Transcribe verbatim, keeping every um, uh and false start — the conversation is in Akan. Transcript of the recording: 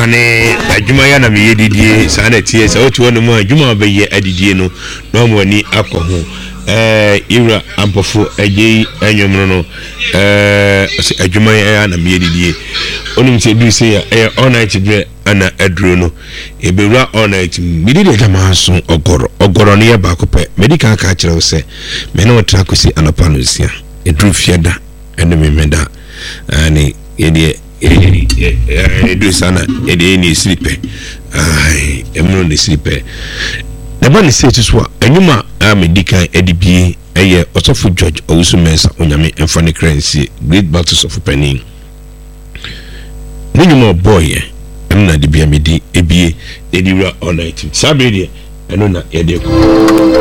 ane adwuma ya na me yedidie saa na tie sɛ otu no mu adwuma ba ye adidie no na mo ani akɔ ho eh ira ampofo agye anwom no eh adwuma ya na me yedidie onim sɛ du sɛ ya all night bre ana aduro no ebewura all night midi de jama so ogoro ogoro no ye ba ko pɛ medical ka kyerɛw sɛ me na otra kosi anapa no sia edru fieda ene me meda ani yede eh eh do sana ede ni sleeper ai emno ni sleeper na ba ni say so anwuma a medical edibie eye Osofo George Owusu Mensa onyame emfane currency great battles of penny ni mo boy emna de bia medi ebie ediwura all night sabre de eno na yede ko